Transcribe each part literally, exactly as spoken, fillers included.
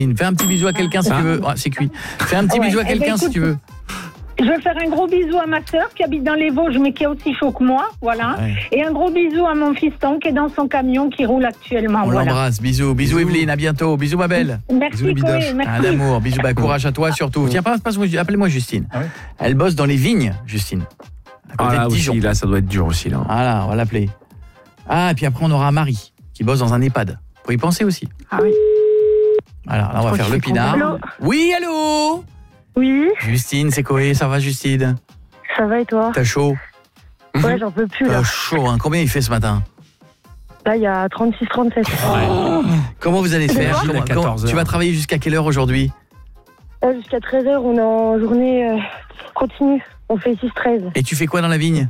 Fais un petit bisou à quelqu'un si ah. tu veux. Oh, c'est cuit. Fais un petit ouais. bisou à quelqu'un eh ben, écoute, si tu veux. Je veux faire un gros bisou à ma sœur qui habite dans les Vosges mais qui est aussi chaud que moi, voilà. Ouais. Et un gros bisou à mon fiston qui est dans son camion qui roule actuellement. On voilà. l'embrasse, bisous, bisous Evelyne, à bientôt, bisous ma belle. Merci bisous, Coé, merci. Un amour, bisous, bah, courage à toi surtout. Tiens, passe, passe, appelez-moi Justine. Ah ouais. Elle bosse dans les vignes, Justine. Ah là aussi, là, ça doit être dur aussi là. Voilà, on va l'appeler. Ah, et puis après on aura Marie qui bosse dans un EHPAD. Faut y penser aussi. Ah oui. Alors, là, on va faire le pinard. Allô oui, allô. Oui. Justine, c'est Coé, ça va Justine? Ça va et toi? T'as chaud? Ouais, j'en peux plus là. T'as chaud, hein. Combien il fait ce matin? Là, il y a trente-six trente-sept. Oh. Comment vous allez faire? Comment, quatorze heures. Tu vas travailler jusqu'à quelle heure aujourd'hui? euh, Jusqu'à treize heures, on est en journée euh, continue. On fait six treize. Et tu fais quoi dans la vigne?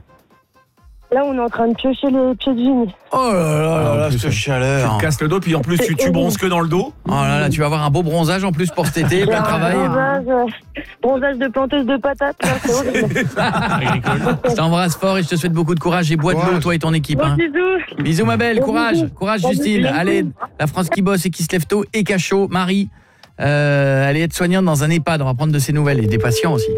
Là, on est en train de piocher les pieds de vigne. Oh là là là, là cette chaleur. Tu te casses le dos, puis en plus, tu, tu bronzes que dans le dos. Oh là là, tu vas avoir un beau bronzage en plus pour cet été, plein de travail. Bronzage, euh, bronzage de planteuse de patates, là, c'est horrible. Je t'embrasse fort et je te souhaite beaucoup de courage et bois de l'eau, toi et ton équipe. Bon, hein. bisous. Bisous ma belle, bon, courage. bisous. Courage bon, Justine. bisous. Allez, la France qui bosse et qui se lève tôt et cachot. Marie, euh, elle est aide-soignante dans un EHPAD, on va prendre de ses nouvelles et des patients aussi.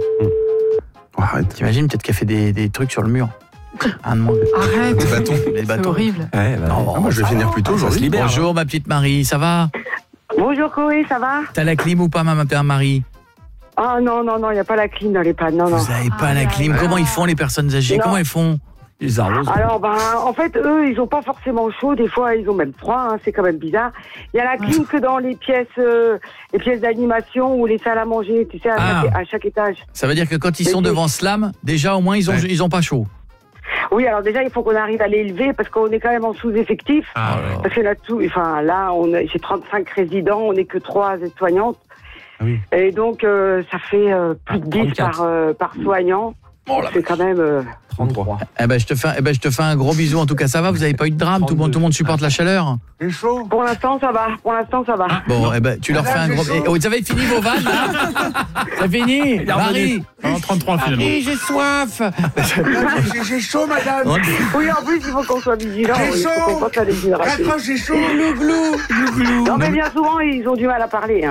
Arrête. T'imagines peut-être qu'elle fait des, des trucs sur le mur. Un de moins. Arrête. Des bâtons. Les bâtons. C'est horrible. Ouais, bah, non, moi, je vais finir plus tôt aujourd'hui. Bonjour ma petite Marie, ça va? Bonjour Coé, ça va? T'as la clim ou pas ma petite Marie? Ah non, non, non, il n'y a pas la clim dans les pannes, non, non. Vous n'avez pas Ah, la clim, ah, comment ils font les personnes âgées? non. Comment ils font? Ils arrosent. Alors, ben, en fait, eux, ils ont pas forcément chaud. Des fois, ils ont même froid. Hein, c'est quand même bizarre. Il y a la clim que dans les pièces, euh, les pièces d'animation ou les salles à manger, tu sais, à, Ah. chaque, à chaque étage. Ça veut dire que quand ils sont Mais devant Slam, déjà au moins ils ont, Ouais. ils ont pas chaud. Oui, alors déjà, il faut qu'on arrive à l'élever parce qu'on est quand même en sous-effectif. Ah, Parce que là, tout, enfin, là, on a, j'ai trente-cinq résidents, on n'est que trois aides-soignantes. Ah oui. Et donc, euh, ça fait euh, plus de dix par, euh, par soignant. Oh la c'est quand même... Euh... trente-trois. Eh ben je te fais, eh ben je te fais un gros bisou. En tout cas, ça va. Vous avez pas eu de drame. Tout le monde, tout le monde supporte la chaleur. C'est chaud. Pour l'instant, ça va. Pour l'instant, ça va. Bon, eh ben tu leur fais un gros. Eh, oh, vous avez fini vos vannes là? C'est fini. Marie. Non, trente-trois finalement. Marie, j'ai soif. J'ai j'ai chaud, madame. Oui, en plus, il faut qu'on soit vigilant. J'ai Il faut qu'on chaud. pense à les hydrater. Raccroche, j'ai chaud. Glou glou. Glou glou. Non, mais bien souvent, ils ont du mal à parler. Hein.